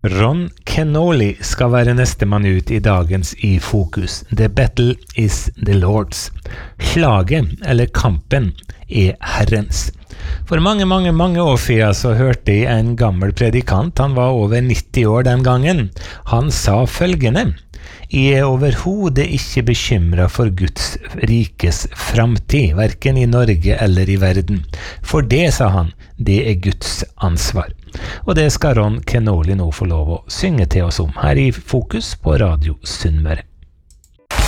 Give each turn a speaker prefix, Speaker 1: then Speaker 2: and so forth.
Speaker 1: Ron Kenoly skal være neste mann ut I dagens I Fokus. The battle is the Lord's. Slaget, eller kampen, Herrens. For mange år siden så hørte jeg en gammel predikant, han var over 90 år den gangen. Han sa følgende: Jeg overhodet ikke bekymret for Guds rikes framtid, hverken I Norge eller I verden. For det, sa han, det Guds ansvar. Og det skal Ron Kenoly nå få lov å synge til oss om, her I Fokus på Radio Sunnmøre.